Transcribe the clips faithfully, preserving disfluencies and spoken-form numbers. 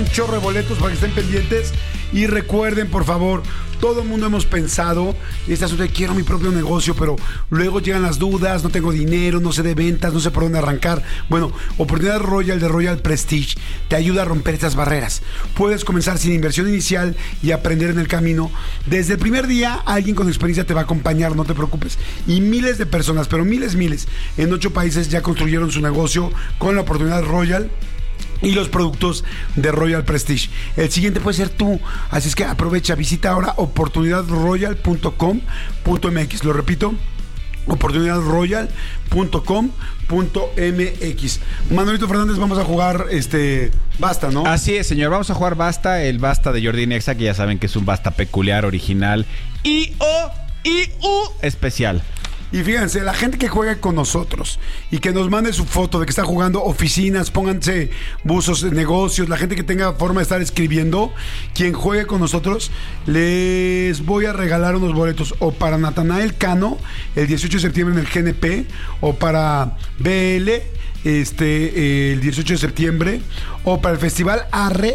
chorro de boletos para que estén pendientes. Y recuerden, por favor, todo el mundo hemos pensado este asunto de quiero mi propio negocio, pero luego llegan las dudas, no tengo dinero, no sé de ventas, no sé por dónde arrancar. Bueno, Oportunidad Royal de Royal Prestige te ayuda a romper estas barreras. Puedes comenzar sin inversión inicial y aprender en el camino. Desde el primer día, alguien con experiencia te va a acompañar, no te preocupes. Y miles de personas, pero miles, miles, en ocho países ya construyeron su negocio con la Oportunidad Royal y los productos de Royal Prestige. El siguiente puede ser tú, así es que aprovecha, visita ahora oportunidad royal punto com punto m x. Lo repito, oportunidad royal punto com punto m x. Manuelito Fernández, vamos a jugar este Basta, ¿no? Así es, señor, vamos a jugar Basta, el Basta de Jordi Nexa, que ya saben que es un Basta peculiar, original y o y u especial. Y fíjense, la gente que juegue con nosotros y que nos mande su foto de que está jugando, oficinas, pónganse buzos, negocios, la gente que tenga forma de estar escribiendo, quien juegue con nosotros, les voy a regalar unos boletos o para Natanael Cano el dieciocho de septiembre en el G N P, o para B L este, el dieciocho de septiembre, o para el Festival Arre,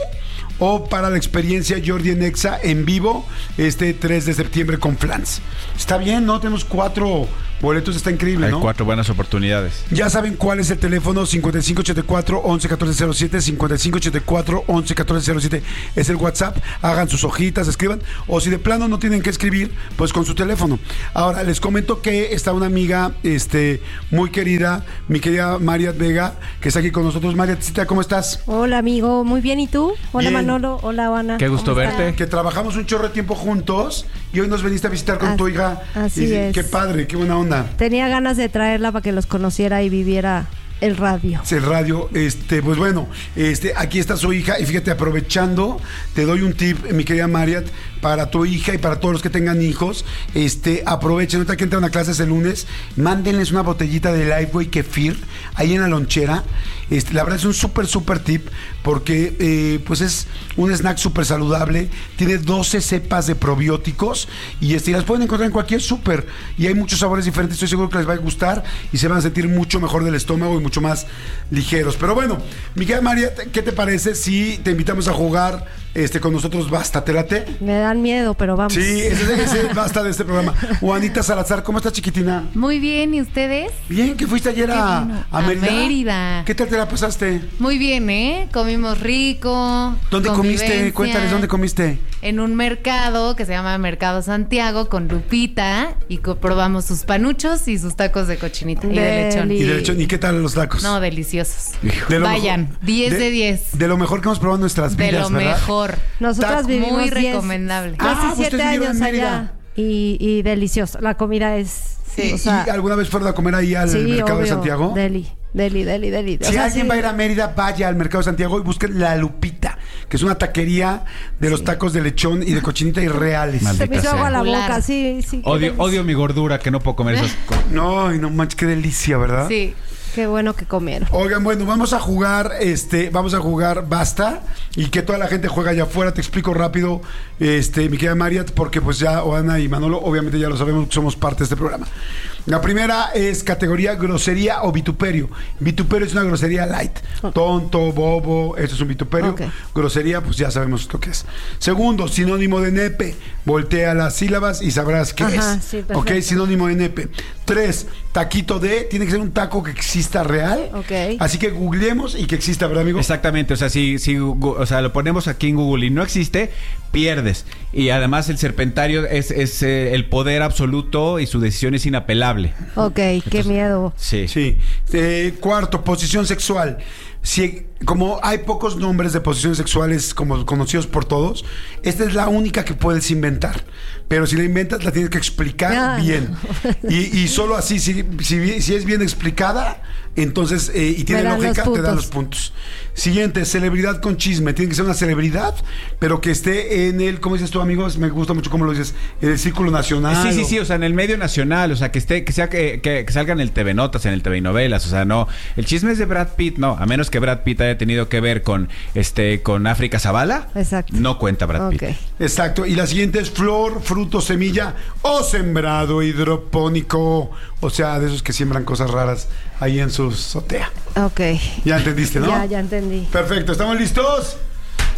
o para la experiencia Jordi Nexa en vivo este tres de septiembre con Flans. Está bien, ¿no? Tenemos cuatro boletos, está increíble, ¿no? Hay cuatro buenas oportunidades. Ya saben cuál es el teléfono: cincuenta y cinco ochenta y cuatro, once, catorce cero siete, cincuenta y cinco ochenta y cuatro, once, catorce cero siete es el WhatsApp. Hagan sus hojitas, escriban, o si de plano no tienen que escribir, pues con su teléfono. Ahora les comento que está una amiga este, muy querida, mi querida Mariat Vega, que está aquí con nosotros. Mariatcita, ¿cómo estás? Hola, amigo, muy bien, ¿y tú? Hola, bien. Manolo, hola, Ana. Qué gusto verte. Que trabajamos un chorro de tiempo juntos y hoy nos veniste a visitar con As, tu hija. Así y, es. Qué padre, qué buena onda. Tenía ganas de traerla para que los conociera y viviera el radio. El radio, este, pues bueno, este, aquí está su hija y fíjate, aprovechando, te doy un tip, mi querida Mariat, para tu hija y para todos los que tengan hijos, este, aprovechen, ahorita que entran a clases el lunes, mándenles una botellita de Lifeway Kefir ahí en la lonchera. Este, la verdad es un súper, súper tip, porque eh, pues es un snack súper saludable, tiene doce cepas de probióticos y este, las pueden encontrar en cualquier súper y hay muchos sabores diferentes, estoy seguro que les va a gustar y se van a sentir mucho mejor del estómago y mucho más ligeros. Pero bueno, mi querida María, ¿qué te parece si te invitamos a jugar este, con nosotros Basta? ¿Te late? Me dan miedo, pero vamos. Sí, ese, ese es Basta de este programa. Juanita Salazar, ¿cómo estás, chiquitina? Muy bien, ¿y ustedes? Bien, que fuiste ayer a, bueno. a Mérida. A Mérida. ¿Qué tal te la pasaste? Muy bien, ¿eh? Comimos rico. ¿Dónde comiste? Cuéntales, ¿dónde comiste? En un mercado que se llama Mercado Santiago con Lupita y co- probamos sus panuchos y sus tacos de cochinita y de lechón. Y de lechón. ¿Y qué tal los tacos? No, deliciosos. De lo Vayan, mejor, diez de, de diez. De lo mejor que hemos probado en nuestras De vidas, lo ¿verdad? mejor. Nosotras Tac- vivimos Muy diez, recomendable. Ah, casi siete ustedes viven años en Mérida. allá. Y, y delicioso. La comida es... Sí. O sea, ¿Y alguna vez fueron a comer ahí al sí, Mercado obvio, de Santiago? Deli, deli, deli, deli. O Si sea, alguien sí. va a ir a Mérida, vaya al Mercado de Santiago y busquen La Lupita, que es una taquería de los tacos de lechón y de cochinita irreales. Se me hizo agua a la Popular. boca, sí, sí. qué Odio, delicia. odio mi gordura, que no puedo comer esas cosas. No, ay, no manches, qué delicia, ¿verdad? Sí. Qué bueno que comieron. Oigan, bueno, vamos a jugar, este, vamos a jugar Basta y que toda la gente juega allá afuera. Te explico rápido, este, mi querida Mariat, porque pues ya Oana y Manolo, obviamente ya lo sabemos que somos parte de este programa. La primera es categoría grosería o vituperio. Vituperio es una grosería light. Tonto, bobo, eso es un vituperio. Ok. Grosería, pues ya sabemos lo que es. Segundo, sinónimo de nepe. Voltea las sílabas y sabrás qué Ajá, es. sí, perfecto. Ok, sinónimo de nepe. Tres, taquito de, tiene que ser un taco que exista real. Ok. Así que googleemos y que exista, ¿verdad, amigo? Exactamente, o sea, si, si gu- o sea, lo ponemos aquí en Google y no existe, pierdes. Y además el serpentario es, es eh, el poder absoluto y su decisión es inapelable. Ok, qué miedo. Sí. Sí. Eh, cuarto, posición sexual. Si, como hay pocos nombres de posiciones sexuales como conocidos por todos, esta es la única que puedes inventar. Pero si la inventas, la tienes que explicar Ah, bien. no. Y, y solo así, si, si, si es bien explicada, entonces, eh, y tiene Me dan lógica, los te dan puntos. los puntos. Siguiente, celebridad con chisme. Tiene que ser una celebridad, pero que esté en el, ¿cómo dices tú, amigos? Me gusta mucho cómo lo dices, en el círculo nacional. Sí, sí, o- sí, o sea, en el medio nacional, o sea, que esté, que sea que, que, que salga en el T V Notas, en el T V Novelas, o sea, no, el chisme es de Brad Pitt, no, a menos que Brad Pitt haya tenido que ver con este, con África Zavala, Exacto. no cuenta Brad Pitt. Ok. Exacto, y la siguiente es flor, fruto, semilla o sembrado hidropónico, o sea, de esos que siembran cosas raras ahí en su azotea. Ok. Ya entendiste, ¿no? Ya, ya entendí. Perfecto, ¿estamos listos?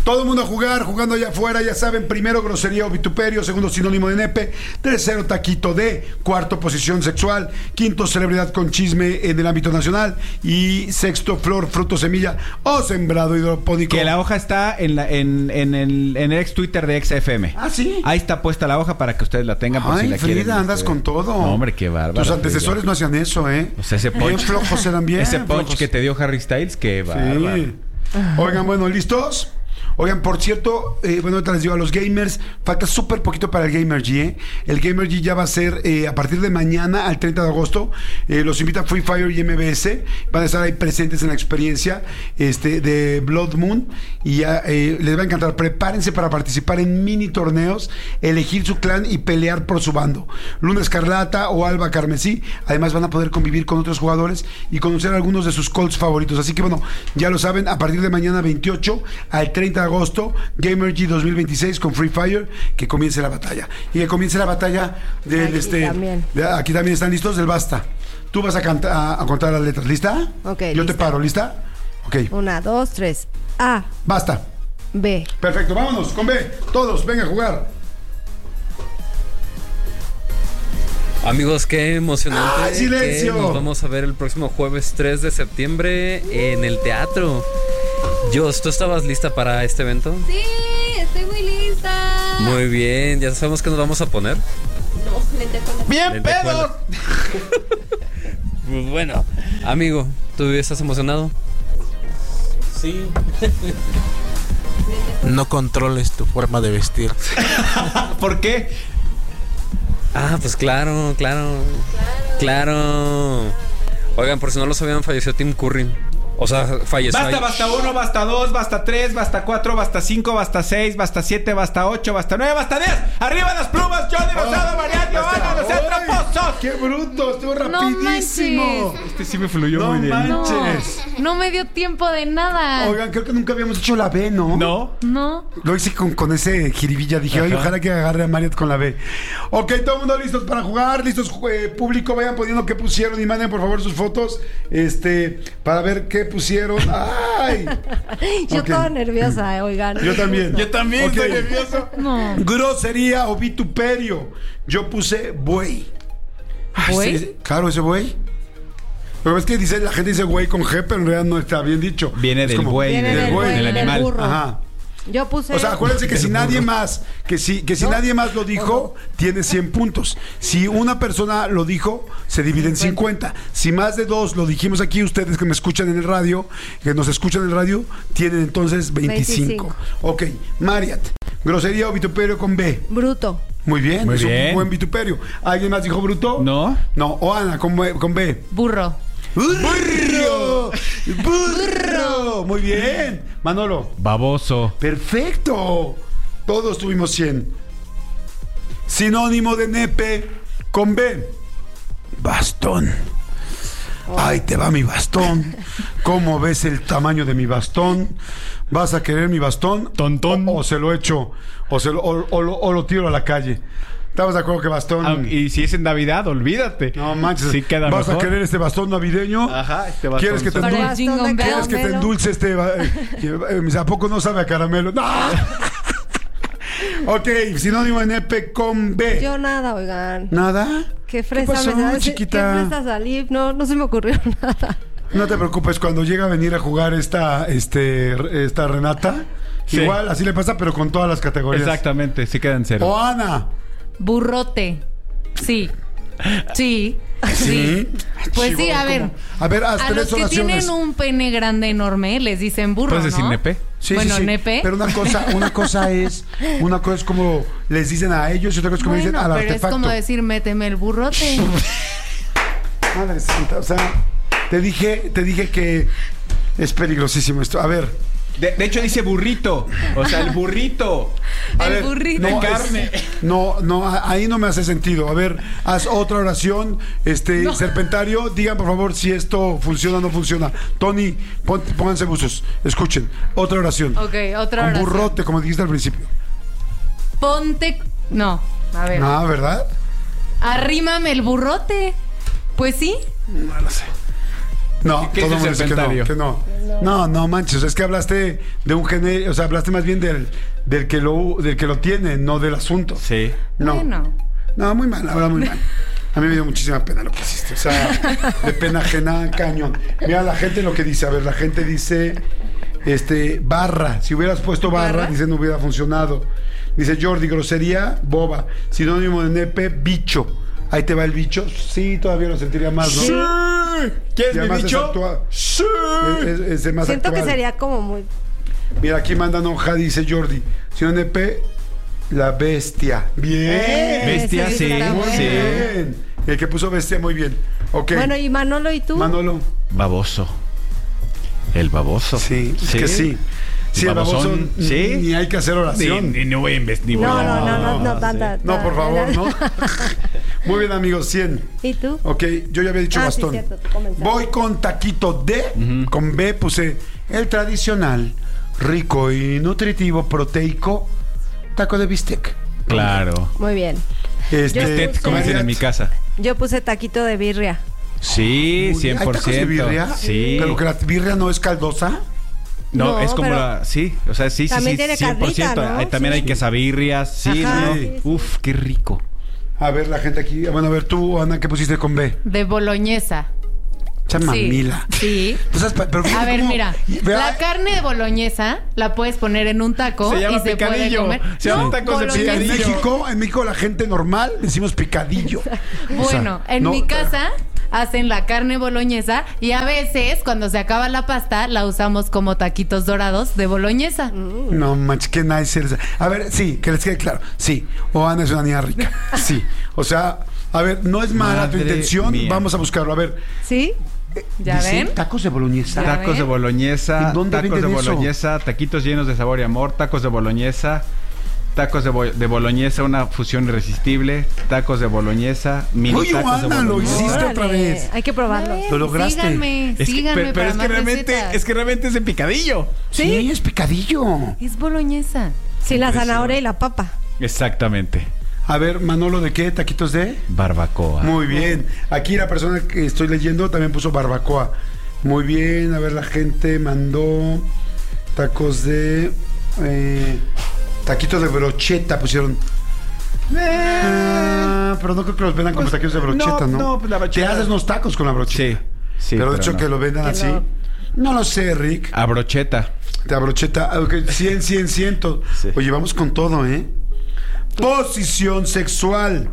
Todo el mundo a jugar, jugando allá afuera, ya saben, primero grosería o vituperio, segundo sinónimo de nepe, tercero taquito de, cuarto posición sexual, quinto celebridad con chisme en el ámbito nacional y sexto flor, fruto, semilla o sembrado hidropónico. Que la hoja está en, la, en, en, el, en el ex Twitter de X F M. Ah, ¿sí? Ahí está puesta la hoja para que ustedes la tengan por Ay, si la Frida, quieren. andas este, con todo. No, hombre, qué bárbaro. Tus antecesores Frida. no hacían eso, ¿eh? O sea, ese punch. Bien flojos eran bien. Ese punch flojos. que te dio Harry Styles, qué bárbaro. Sí. Oigan, bueno, ¿listos? Oigan, por cierto, eh, bueno, ahorita les digo a los gamers, falta súper poquito para el Gamer G, ¿eh? El Gamer G ya va a ser eh, a partir de mañana al treinta de agosto. Eh, los invita Free Fire y M B S. Van a estar ahí presentes en la experiencia este, de Blood Moon. Y ya eh, les va a encantar. Prepárense para participar en mini torneos, elegir su clan y pelear por su bando. Luna Escarlata o Alba Carmesí. Además van a poder convivir con otros jugadores y conocer a algunos de sus Colts favoritos. Así que bueno, ya lo saben, a partir de mañana veintiocho al treinta de agosto, Gamer G dos mil veintiséis con Free Fire, que comience la batalla. Y que comience la batalla del Aquí este. también. de- aquí también están listos del basta. Tú vas a, canta- a, a contar las letras. ¿Lista? Ok, Yo lista. te paro, ¿lista? Ok. Una, dos, tres. A, Basta. B. Perfecto, vámonos con B. Todos, venga a jugar. Amigos, qué emocionante. ¡Ay, silencio! Que nos vamos a ver el próximo jueves tres de septiembre en el teatro. Jos, ¿tú estabas lista para este evento? Sí, estoy muy lista. Muy bien, ¿ya sabemos qué nos vamos a poner? ¡Bien Lentejuelas. pedos! Pues bueno, amigo, ¿tú estás emocionado? Sí. No controles tu forma de vestir. ¿Por qué? Ah, pues claro, claro. Claro. Oigan, por si no lo sabían, falleció Tim Curry. O sea, falleció. Basta, ahí. basta uno, basta dos, basta tres, basta cuatro, basta cinco, basta seis, basta siete, basta ocho, basta nueve, basta diez. ¡Arriba las plumas! ¡Johnny Rosado, Mariano, Giovanna, los ¡Ay! tramposos! ¡Qué bruto! Estuvo No rapidísimo. manches. Este sí me fluyó No muy bien. No, manches. no me dio tiempo de nada. Oigan, creo que nunca habíamos hecho la B, ¿no? ¿No? No. Lo hice con, con ese jiribilla. Dije, oye, Ajá. ojalá que agarre a Mariat con la B. Ok, todo el mundo listos para jugar. Listos, eh, público. Vayan poniendo qué pusieron y manden, por favor, sus fotos. Este, para ver qué pusieron. ¡Ay! Yo Ok. toda nerviosa, eh, oigan. Yo también. Yo también Ok. estoy nervioso. No. Grosería o vituperio. Yo puse buey. Ay, ¿Buey? sí, claro, ese buey. Pero es que dice, la gente dice güey con G, pero en realidad no está bien dicho. Viene Es del como- buey, Viene del del buey, buey, del del animal. burro. Ajá. Yo puse. O sea, acuérdense que si nadie más, que si, que si ¿No? nadie más lo dijo, tiene cien puntos. Si una persona lo dijo, se divide en cincuenta. Si más de dos lo dijimos aquí, ustedes que me escuchan en el radio, que nos escuchan en el radio, tienen entonces veinticinco. veinticinco. Ok, Mariat, grosería o vituperio con B. Bruto. Muy bien, Muy es bien. un buen vituperio. ¿Alguien más dijo bruto? ¿No? No, o Ana, con B. Con B. Burro. ¡Burro! ¡Burro! Muy bien. Manolo. Baboso. Perfecto. Todos tuvimos cien. Sinónimo de nepe con B. Bastón. Ahí te va mi bastón. ¿Cómo ves el tamaño de mi bastón? ¿Vas a querer mi bastón? Tontón. O, o se lo echo, o, se lo, o, o lo, o lo tiro a la calle. ¿Estamos de acuerdo que bastón? Ah, y si es en Navidad, olvídate. No manches. Sí queda ¿Vas mejor. a querer este bastón navideño? Ajá, este bastón. ¿Quieres que te Para endulce? el Jingle Bastón de Bell. ¿Quieres que te caramelo. endulce este? eh, eh, eh, ¿A poco no sabe a caramelo? ¡No! Ok, sinónimo de nepe con B. Yo nada, oigan. ¿Nada? Qué fresa pasó, me da- chiquita? Qué fresa salí. No, no se me ocurrió nada. No te preocupes, cuando llega a venir a jugar esta, este, esta Renata, Sí. igual así le pasa, pero con todas las categorías. Exactamente, sí quedan cero. O Ana. Burrote. Sí. Sí. ¿Sí? Sí. Pues sí, Chivo, a ver. ¿cómo? A ver, haz A tres los que oraciones. tienen un pene grande enorme les dicen burro, ¿Puedes decir ¿no? nepe? Sí, bueno, sí, sí. nepe. Pero una cosa, una cosa es, una cosa es como les dicen a ellos y otra cosa es como bueno, dicen al pero artefacto. es como decir, méteme el burrote. Madre santa, o sea, te dije, te dije que es peligrosísimo esto. A ver, De, de hecho dice burrito. O sea, el burrito. a El ver, burrito. no, De es- carne. no, no, a- ahí no me hace sentido. A ver, haz otra oración, este, No. Serpentario, digan por favor si esto funciona o no funciona. Tony, pon- pónganse buzos, escuchen, otra oración. Ok, otra Con oración. burrote, como dijiste al principio. Ponte. No, a ver. Ah, ¿verdad? Arrímame el burrote. Pues sí. No lo sé. No, ¿Qué es todo el el mundo dice que no, serpentario? que no. No, no manches, es que hablaste de un genérico, o sea, hablaste más bien del, del que lo del que lo tiene, no del asunto. Sí. No. Bueno. No, muy mal, ahora muy mal. A mí me dio muchísima pena lo que hiciste. O sea, de pena ajena, cañón. Mira la gente lo que dice. A ver, la gente dice, este, barra. Si hubieras puesto barra, ¿Barra? dice no hubiera funcionado. Dice Jordi, grosería, boba. Sinónimo de nepe, bicho. Ahí te va el bicho. Sí, todavía lo sentiría más, ¿no? Sí. ¿Quién es Y mi además es bicho? actua- Sí. Es, es- es de más Siento que actual. sería como muy... Mira, aquí mandan hoja, dice Jordi. Sinónimo de nepe, la bestia. Bien. Eh, Bestia, sí, sí, está Muy bueno. sí. bien. El que puso bestia, muy bien. Ok. Bueno, y Manolo, ¿y tú? Manolo. Baboso. El baboso. Sí, es que sí. Sí, el baboso, Babosón, n- ¿sí? ni hay que hacer oración. Ni, ni, no voy a investigar. No, no, no, no, no, tanta. No, por favor, ¿no? Muy bien, amigos, cien. ¿Y tú? Ok, yo ya había dicho Ah, sí, bastón. cierto, tú comenzaste. Voy con taquito D. Con B puse el tradicional, rico y nutritivo, proteico, taco de bistec. Claro. Muy bien. Este, Usted, puse- como dicen en mi casa. Yo puse taquito de birria. Sí, muy bien. cien por ¿Hay tacos de ciento. birria? Sí. Pero que la birria no es caldosa. No, No, es como pero- la. Sí, o sea, sí, sí, También sí. tiene cien por ciento. carnita, ¿no? Ahí también Sí. hay quesabirrias. Sí, Ajá, ¿no? sí, sí. Uf, qué rico. A ver, la gente aquí. Bueno, a ver tú, Ana, ¿qué pusiste con B? De boloñesa. Chamamila. Sí. Pues, pero fíjate A ver, cómo- mira, y- vea- la carne de boloñesa la puedes poner en un taco Se llama y se puede picadillo. comer. Se llaman tacos de Sí, en boloñesa. picadillo. México, en México la gente normal decimos picadillo. O sea, Bueno, en no- mi casa hacen la carne boloñesa y a veces cuando se acaba la pasta la usamos como taquitos dorados de boloñesa. No manches, qué nice eres. A ver, sí, que les quede claro. Sí, o Ana es una niña rica. Sí. O sea, a ver, no es mala tu Madre intención. mía. Vamos a buscarlo. A ver. ¿Sí? ¿Ya dice, ven? Tacos de boloñesa. Ya Tacos ven. de boloñesa, ¿En dónde tacos de venden eso? boloñesa, taquitos llenos de sabor y amor, tacos de boloñesa, tacos de, bo- de boloñesa, una fusión irresistible, tacos de boloñesa, mini Oye, tacos de Ana, lo boloñesa. hiciste Órale, otra vez. Hay que probarlo. Lo lograste. Síganme, Es que, síganme pero, pero para es que más realmente, recetas. es que realmente es de picadillo. Sí, es picadillo. Es boloñesa. Sí, la zanahoria y la papa. Exactamente. A ver, Manolo, ¿de qué? ¿Taquitos de? Barbacoa. Muy bien. Aquí la persona que estoy leyendo también puso barbacoa. Muy bien. A ver, la gente mandó tacos de... eh, taquitos de brocheta pusieron. Ah, pero no creo que los vendan como Pues, taquitos de brocheta, ¿no? no, no, pues la brocheta- Te haces unos tacos con la brocheta. Sí, sí. pero de hecho no. que lo vendan Que así. lo- No lo sé, Rick. A brocheta. De brocheta. ah, ok, cien, cien, cien. Sí. Oye, vamos con todo, ¿eh? Posición sexual.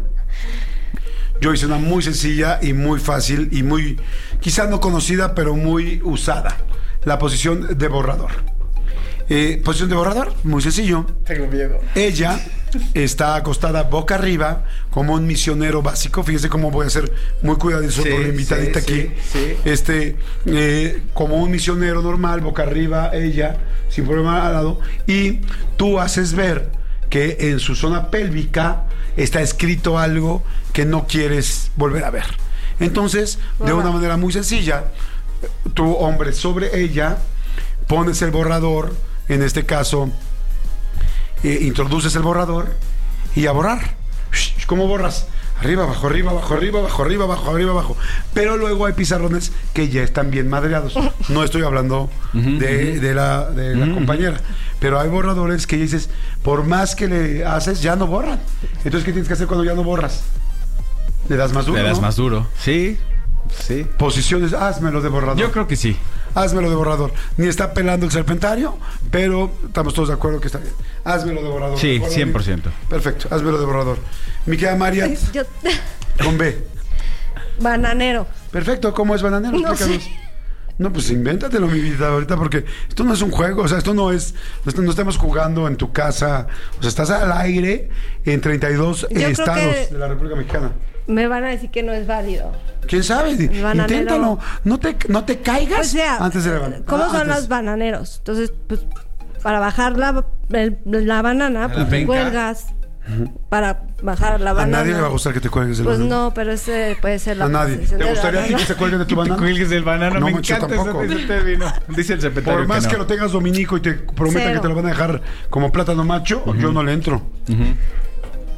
Yo hice una muy sencilla y muy fácil y muy, quizás no conocida, pero muy usada. La posición de borrador. Eh, posición de borrador, muy sencillo. Tengo miedo. Ella está acostada boca arriba como un misionero básico. Fíjese cómo voy a ser muy cuidadoso Sí, con la invitadita sí, aquí. sí, sí. Este, eh, como un misionero normal, boca arriba, ella, sin problema al lado. Y tú haces ver que en su zona pélvica está escrito algo que no quieres volver a ver. Entonces, de una manera muy sencilla, tu hombre sobre ella, pones el borrador, en este caso, eh, introduces el borrador y a borrar. ¿Cómo borras? Arriba, abajo, arriba, abajo, arriba, abajo, arriba, abajo, arriba, abajo. Pero luego hay pizarrones que ya están bien madreados. No estoy hablando de, de la, de la compañera. Pero hay borradores que dices, por más que le haces, ya no borran. Entonces, ¿qué tienes que hacer cuando ya no borras? Le das más duro, Le das ¿no? más duro. Sí, sí. Posiciones, házmelo de borrador. Yo creo que sí. Házmelo de borrador. Ni está pelando el serpentario, pero estamos todos de acuerdo que está bien. Házmelo de borrador. ¿De Sí, acuerdo, cien por ciento. amigo? Perfecto, házmelo de borrador. Mi querida María, Yo... con B. Bananero. Perfecto, ¿cómo es bananero? No Explícanos. sé. No, pues invéntatelo, mi vida, ahorita, porque esto no es un juego, o sea, esto no es, no, est- no estamos jugando en tu casa, o sea, estás al aire en treinta y dos creo estados que- de la República Mexicana. Me van a decir que no es válido. ¿Quién sabe? bananero. Inténtalo, no te, no te caigas O sea, antes de levantar. ¿cómo Ah, son antes. los bananeros? Entonces, pues, para bajar la, el- la banana, la pues te penca. cuelgas para bajar la A banana. nadie le va a gustar que te cuelgues de la Pues banana. no, pero ese puede ser la A nadie. posición ¿Te de la gustaría a ti que banana. se cuelguen de tu Te banana? cuelgues del banano. No, Me mucho encanta tampoco. ese, ese término. Dice el secretario Por más que, que, no. lo tengas dominico y te prometa Cero. que te lo van a dejar como plátano macho, yo no le entro. Entonces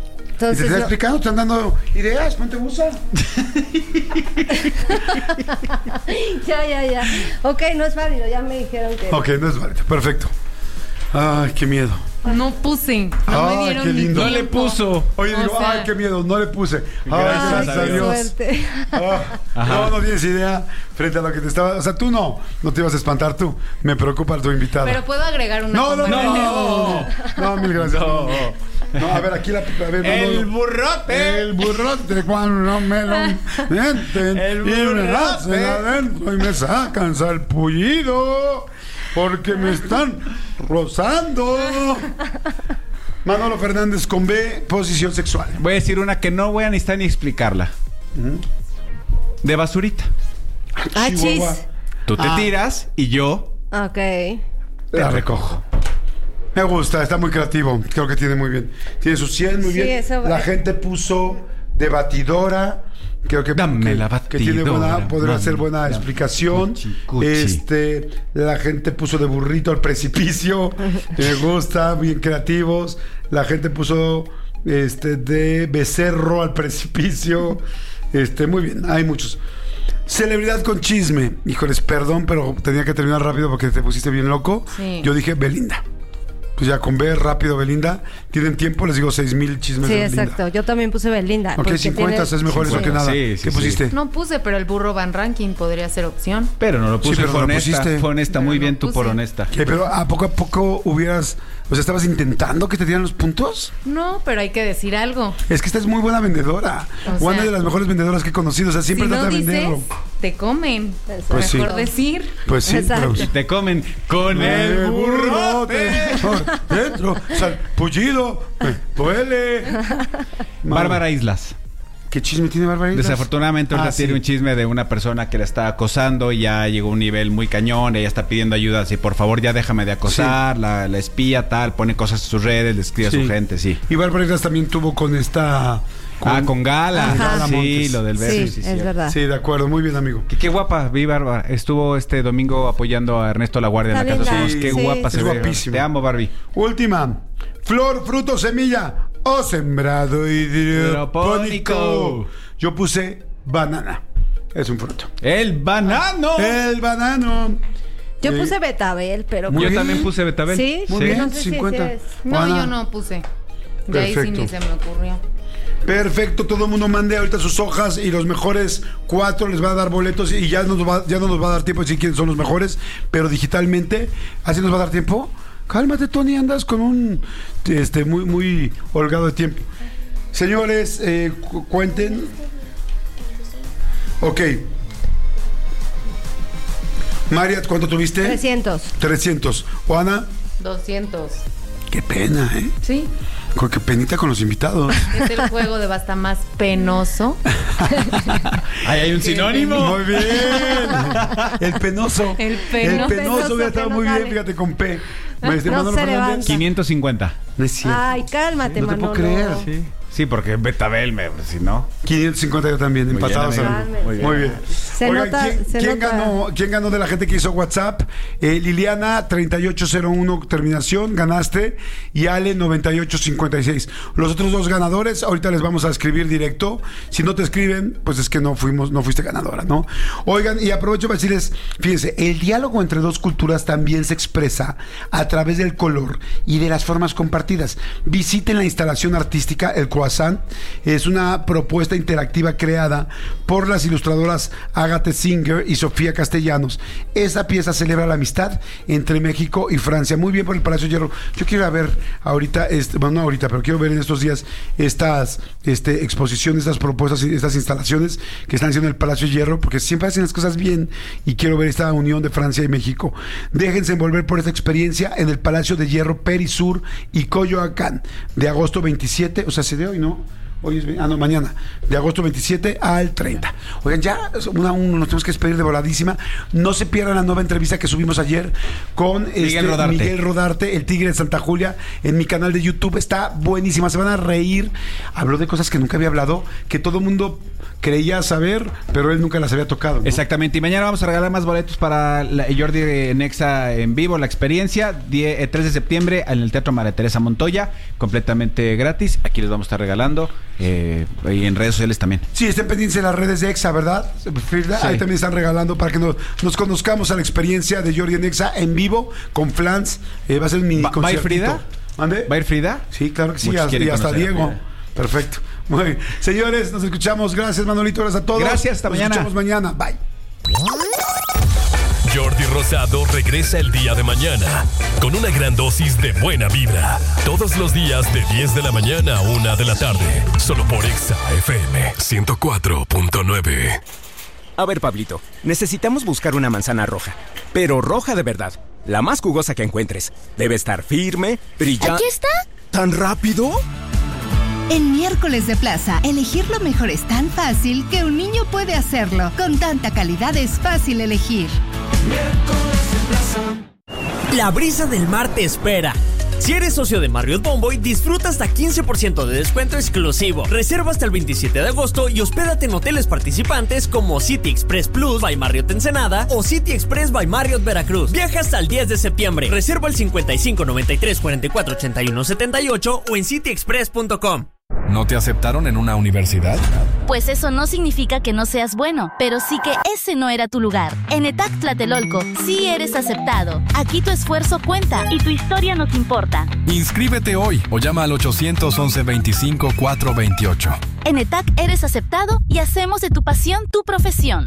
Entonces, y te está no- explicando, te están dando ideas, ponte busa. Ya, ya, ya. Ok, no es válido, ya me dijeron que... Ok, no es válido, perfecto. Ay, qué miedo. No puse. No Ay, me dieron qué ni lindo. No le tiempo. puso. Oye, O digo, sea- ay, qué miedo, no le puse. Ay, Gracias gracias a a qué Dios. suerte. Ah, no, no tienes idea frente a lo que te estaba. O sea, tú no, no te ibas a espantar tú. Me preocupa tu invitada. Pero puedo agregar una No, no, no, conversación? no, no, mil gracias. No, no, a ver, aquí la. A ver, El Manolo. burrote. El burrote cuando me lo mienten El y me burrote. hacen adentro y me sacan salpullido porque me están rozando. Manolo Fernández con B, posición sexual. Voy a decir una que no voy a necesitar ni explicarla. De basurita. Ah, Chihuahua. chis. Tú te Ah. tiras y yo Ok. La recojo. Me gusta, está muy creativo. Creo que tiene muy bien. Tiene su cien, muy Sí, bien. eso- La gente puso de batidora. Creo que, Dame que, la que tiene buena, batidora, podrá mami, ser buena dame. explicación. Cuchi, cuchi. Este, la gente puso de burrito al precipicio. Me gusta, bien creativos. La gente puso este de becerro al precipicio. Este, muy bien, hay muchos. Celebridad con chisme. Híjoles, perdón, pero tenía que terminar rápido porque te pusiste bien loco. Sí. Yo dije Belinda. Pues ya con B rápido Belinda. ¿Tienen tiempo? Les digo seis mil chismes Sí, de Belinda. exacto. Yo también puse Belinda. Ok, porque cincuenta tiene- es mejor eso que nada. Sí, sí, ¿Qué sí. pusiste? No puse, pero el burro Van Ranking podría ser opción. Pero no lo Sí, puse, pero fue no lo honesta. pusiste. Fue honesta, Pero muy no bien tú por puse. honesta. ¿Qué, pero a poco a poco hubieras... O sea, ¿estabas intentando que te dieran los puntos? No, pero hay que decir algo. Es que esta es muy buena vendedora. O Una sea, de las mejores vendedoras que he conocido. O sea, siempre si no trata de dices, venderlo. te comen. Pues sí. Mejor decir. Pues sí. Exacto. pero- Te comen con el burrote. por dentro, salpullido, me duele. Bárbara Islas. ¿Qué chisme tiene Bárbara Islas? Desafortunadamente ahorita Ah, tiene sí. un chisme de una persona que la está acosando y ya llegó a un nivel muy cañón, ella está pidiendo ayuda, así por favor ya déjame de acosar, la, la espía tal, pone cosas en sus redes, le escribe Sí. a su gente, sí. Y Bárbara Islas también tuvo con esta... ah, con Gala, Ajá. Gala sí, Montes. lo del beso. Sí, sí, es sí. verdad. Sí, de acuerdo, muy bien, amigo. Que qué guapa, vi Bárbara. Estuvo este domingo apoyando a Ernesto La Guardia en la Está Casa linda. Somos. Qué Sí, guapa sí, se es ve. guapísima. Te amo, Barbie. Última. Flor, fruto, semilla o sembrado hidropónico. Hidropónico. Yo puse banana. Es un fruto. El banano. El banano. Yo Eh, puse Betabel, pero... Muy Yo bien. también puse Betabel. Sí, Muy sí, bien, no sé si cincuenta. es- No, Juana. yo no puse. De ahí sí Perfecto. ni se me ocurrió. Perfecto, todo el mundo mande ahorita sus hojas y los mejores cuatro les va a dar boletos y ya, nos va, ya no nos va a dar tiempo de decir quiénes son los mejores, pero digitalmente, ¿así nos va a dar tiempo? Cálmate, Tony, andas con un este muy muy holgado de tiempo. Señores, eh, cu- cuenten. Ok. Mariat, ¿cuánto tuviste? trescientos. trescientos. Juana, doscientos. qué pena, ¿eh? Sí, Con qué penita con los invitados. es el juego de basta más penoso. Ahí hay un sinónimo. Muy bien. El penoso. El peno- El penoso hubiera que estado no muy bien, sale. fíjate, con P. Este, No Manolo se Fernández. levanta. quinientos cincuenta. No es cierto. Ay, cálmate, No te puedo Manolo. creer. Sí. Sí, porque Betabel, me, si no. quinientos cincuenta yo también, Muy empatados. bien, amigo. amigo. Muy bien. Muy bien. Se nota- ¿quién, se quién nota. ganó, ¿quién ganó de la gente que hizo WhatsApp? Eh, Liliana, treinta y ocho cero uno terminación, ganaste. Y Ale, noventa y ocho cincuenta y seis. Los otros dos ganadores, ahorita les vamos a escribir directo. Si no te escriben, pues es que no fuimos, no fuiste ganadora, ¿no? Oigan, y aprovecho para decirles, fíjense, el diálogo entre dos culturas también se expresa a través del color y de las formas compartidas. Visiten la instalación artística El Croissant. Es una propuesta interactiva creada por las ilustradoras Agathe Singer y Sofía Castellanos. Esta pieza celebra la amistad entre México y Francia. Muy bien por el Palacio de Hierro. Yo quiero ir a ver ahorita, este, bueno, no ahorita, pero quiero ver en estos días estas este, exposiciones, estas propuestas, estas instalaciones que están haciendo en el Palacio de Hierro, porque siempre hacen las cosas bien y quiero ver esta unión de Francia y México. Déjense envolver por esta experiencia en el Palacio de Hierro Perisur y Coyoacán, de agosto veintisiete, o sea, se de hoy, ¿no? Hoy es, ah, no, mañana, de agosto veintisiete al treinta. Oigan, ya una, uno, nos tenemos que despedir de voladísima. No se pierdan la nueva entrevista que subimos ayer con Miguel, este, Rodarte. Miguel Rodarte, el Tigre de Santa Julia, en mi canal de YouTube. Está buenísima, se van a reír. Habló de cosas que nunca había hablado, que todo el mundo creía saber, pero él nunca las había tocado, ¿no? Exactamente, y mañana vamos a regalar más boletos para la Jordi Nexa en vivo, la experiencia, diez, eh, tres de septiembre en el Teatro María Teresa Montoya, completamente gratis. Aquí les vamos a estar regalando, eh, y en redes sociales también. Sí, estén pendientes de las redes de Exa, ¿verdad, Frida? Sí. Ahí también están regalando para que nos, nos conozcamos a la experiencia de Jordi Nexa en vivo, con flans. Eh, va a ser un mini ¿Va, ¿Va a ir conciertito. Frida? ¿Mande? ¿Va a ir Frida? Sí, claro que sí, Muchos y quieren hasta conocer a Diego. Frida. Perfecto. Muy bien. Señores, nos escuchamos. Gracias, Manolito. Gracias a todos. Gracias, hasta nos mañana. Nos escuchamos mañana. Bye. Jordi Rosado regresa el día de mañana con una gran dosis de buena vibra. Todos los días de diez de la mañana a una de la tarde. Solo por Exa F M ciento cuatro punto nueve. A ver, Pablito, necesitamos buscar una manzana roja, pero roja de verdad, la más jugosa que encuentres. Debe estar firme, brillante. ¿Aquí está? ¿Tan rápido? En Miércoles de Plaza, elegir lo mejor es tan fácil que un niño puede hacerlo. Con tanta calidad es fácil elegir. La brisa del mar te espera. Si eres socio de Marriott Bonvoy, disfruta hasta quince por ciento de descuento exclusivo. Reserva hasta el veintisiete de agosto y hospédate en hoteles participantes como City Express Plus by Marriott Ensenada o City Express by Marriott Veracruz. Viaja hasta el diez de septiembre. Reserva el cincuenta y cinco noventa y tres cuarenta y cuatro ochenta y uno setenta y ocho o en city express punto com. ¿No te aceptaron en una universidad? Pues eso no significa que no seas bueno, pero sí que ese no era tu lugar. En ETAC Tlatelolco sí eres aceptado. Aquí tu esfuerzo cuenta y tu historia nos importa. Inscríbete hoy o llama al ochocientos once veinticinco cuatrocientos veintiocho. En ETAC eres aceptado y hacemos de tu pasión tu profesión.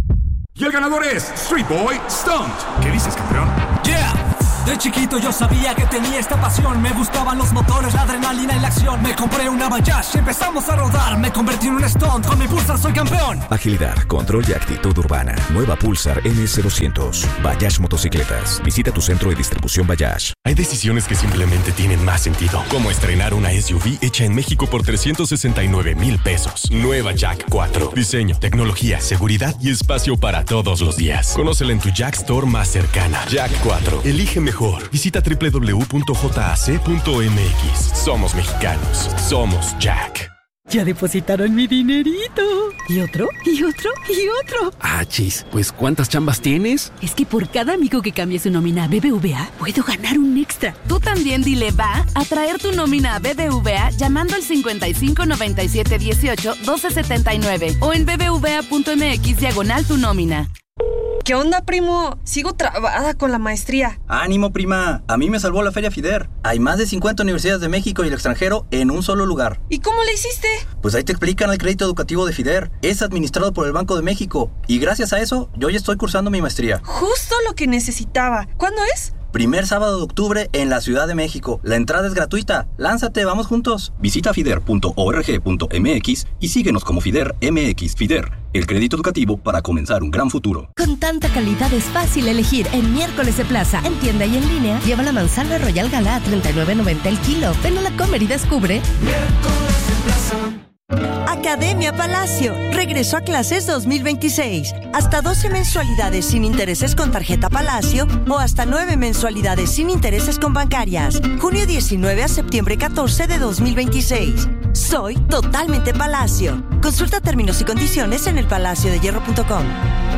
Y el ganador es Street Boy Stunt. ¿Qué dices, campeón? ¡Yeah! De chiquito yo sabía que tenía esta pasión. Me gustaban los motores, la adrenalina y la acción. Me compré una Bayash, empezamos a rodar. Me convertí en un stunt, con mi Pulsar soy campeón. Agilidad, control y actitud urbana. Nueva Pulsar M S doscientos. Bayash Motocicletas. Visita tu centro de distribución Bayash. Hay decisiones que simplemente tienen más sentido, como estrenar una S U V hecha en México por trescientos sesenta y nueve mil pesos. Nueva Jack cuatro. Diseño, tecnología, seguridad y espacio para todos los días. Conócela en tu Jack Store más cercana. Jack cuatro. Elige mejor. Visita doble u doble u doble u punto jac punto m x. Somos mexicanos. Somos Jack. Ya depositaron mi dinerito. ¿Y otro? ¿Y otro? ¿Y otro? Ah, chis, pues ¿cuántas chambas tienes? Es que por cada amigo que cambie su nómina a B B V A, puedo ganar un extra. Tú también dile va a traer tu nómina a B B V A llamando al cincuenta y cinco noventa y siete dieciocho doce setenta y nueve o en bbva punto m x diagonal tu nómina. ¿Qué onda, primo? Sigo trabada con la maestría. ¡Ánimo, prima! A mí me salvó la Feria FIDER. Hay más de cincuenta universidades de México y el extranjero en un solo lugar. ¿Y cómo le hiciste? Pues ahí te explican el crédito educativo de FIDER. Es administrado por el Banco de México. Y gracias a eso, yo ya estoy cursando mi maestría. Justo lo que necesitaba. ¿Cuándo es? Primer sábado de octubre en la Ciudad de México. La entrada es gratuita. Lánzate, vamos juntos. Visita fider punto org punto m x y síguenos como Fider M X. Fider, el crédito educativo para comenzar un gran futuro. Con tanta calidad es fácil elegir. En Miércoles de Plaza, en tienda y en línea, lleva la manzana Royal Gala a treinta y nueve noventa el kilo. Ven a la Comer y descubre. Miércoles de Plaza. Academia Palacio regresó a clases dos mil veintiséis. Hasta doce mensualidades sin intereses con tarjeta Palacio o hasta nueve mensualidades sin intereses con bancarias. Junio diecinueve a septiembre catorce de dos mil veintiséis. Soy totalmente Palacio. Consulta términos y condiciones en el palacio de hierro punto com.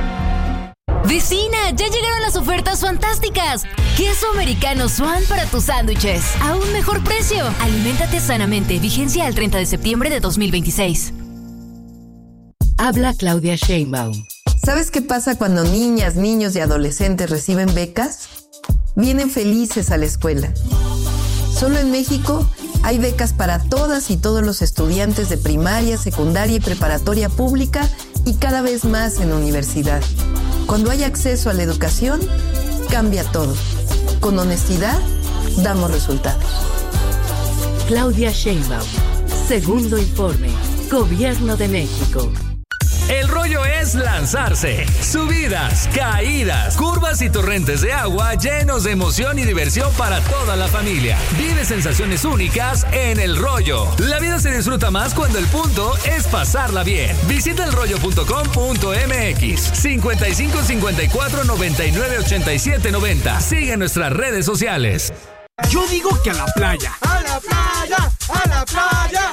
Vecina, ya llegaron las ofertas fantásticas. Queso americano Swan para tus sándwiches. A un mejor precio. Aliméntate sanamente. Vigencia al treinta de septiembre de dos mil veintiséis. Habla Claudia Sheinbaum. ¿Sabes qué pasa cuando niñas, niños y adolescentes reciben becas? Vienen felices a la escuela. Solo en México hay becas para todas y todos los estudiantes de primaria, secundaria y preparatoria pública y cada vez más en universidad. Cuando hay acceso a la educación, cambia todo. Con honestidad, damos resultados. Claudia Sheinbaum. Segundo informe. Gobierno de México. El rollo es lanzarse. Subidas, caídas, curvas y torrentes de agua llenos de emoción y diversión para toda la familia. Vive sensaciones únicas en El Rollo. La vida se disfruta más cuando el punto es pasarla bien. Visita elrollo punto com punto m x. cincuenta y cinco cincuenta y cuatro noventa y nueve ochenta y siete noventa. Sigue nuestras redes sociales. Yo digo que a la playa. ¡A la playa! ¡A la playa!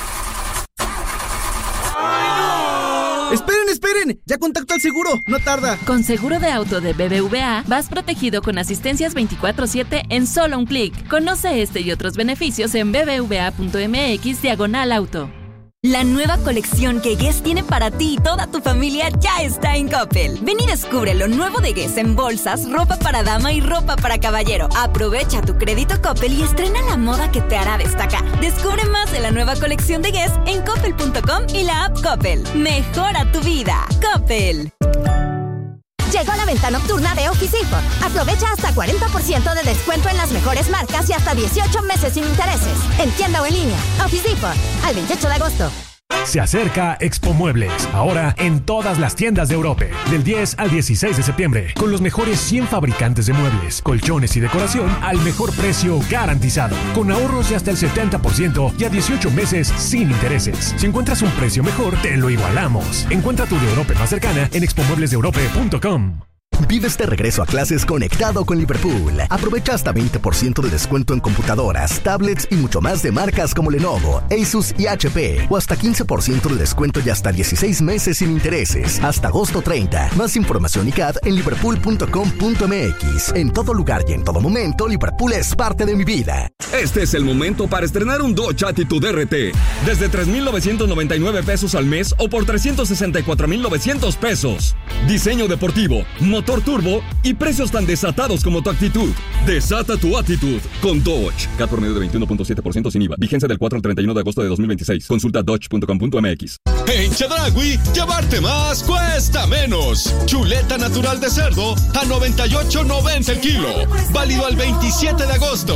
¡Ay, no! ¡Esperen, esperen! ¡Ya contacto al seguro! ¡No tarda! Con seguro de auto de B B V A, vas protegido con asistencias veinticuatro siete en solo un clic. Conoce este y otros beneficios en b b v a punto m x diagonal auto. La nueva colección que Guess tiene para ti y toda tu familia ya está en Coppel. Ven y descubre lo nuevo de Guess en bolsas, ropa para dama y ropa para caballero. Aprovecha tu crédito Coppel y estrena la moda que te hará destacar. Descubre más de la nueva colección de Guess en coppel punto com y la app Coppel. Mejora tu vida. Coppel. Llegó la venta nocturna de Office Depot. Aprovecha hasta cuarenta por ciento de descuento en las mejores marcas y hasta dieciocho meses sin intereses. En tienda o en línea. Office Depot. Al veintiocho de agosto. Se acerca Expo Muebles, ahora en todas las tiendas de Europe, del diez al dieciséis de septiembre, con los mejores cien fabricantes de muebles, colchones y decoración al mejor precio garantizado, con ahorros de hasta el setenta por ciento y a dieciocho meses sin intereses. Si encuentras un precio mejor, te lo igualamos. Encuentra tu de Europe más cercana en expo muebles de europe punto com. Vive este regreso a clases conectado con Liverpool. Aprovecha hasta veinte por ciento de descuento en computadoras, tablets y mucho más de marcas como Lenovo, Asus y H P. O hasta quince por ciento de descuento y hasta dieciséis meses sin intereses. Hasta agosto treinta. Más información y C A D en liverpool punto com punto m x. En todo lugar y en todo momento, Liverpool es parte de mi vida. Este es el momento para estrenar un Dodge Attitude R T. Desde tres mil novecientos noventa y nueve pesos al mes o por trescientos sesenta y cuatro mil novecientos pesos. Diseño deportivo, motor turbo y precios tan desatados como tu actitud. Desata tu actitud con Dodge. C A T promedio de veintiuno punto siete por ciento sin I V A. Vigencia del cuatro al treinta y uno de agosto de dos mil veintiséis. Consulta dodge punto com punto m x. En Chedraui, llevarte más cuesta menos. Chuleta natural de cerdo a noventa y ocho noventa el kilo. Válido al veintisiete de agosto.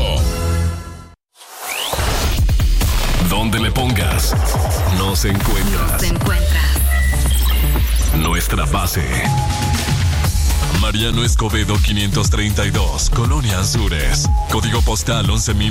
Donde le pongas, nos encuentras. Nos encuentras. Nuestra base. Mariano Escobedo quinientos treinta y dos, Colonia Azures. Código postal once mil